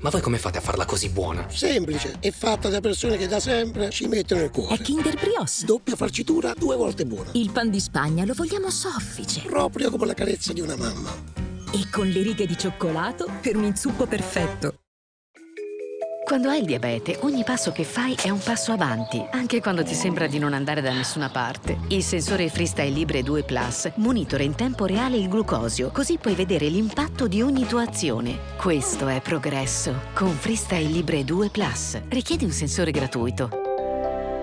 Ma voi come fate a farla così buona? Semplice, è fatta da persone che da sempre ci mettono il cuore. È Kinder Brioche. Doppia farcitura, 2 volte buona. Il pan di Spagna lo vogliamo soffice. Proprio come la carezza di una mamma. E con le righe di cioccolato per un inzuppo perfetto. Quando hai il diabete, ogni passo che fai è un passo avanti, anche quando ti sembra di non andare da nessuna parte. Il sensore Freestyle Libre 2 Plus monitora in tempo reale il glucosio, così puoi vedere l'impatto di ogni tua azione. Questo è progresso. Con Freestyle Libre 2 Plus. Richiedi un sensore gratuito.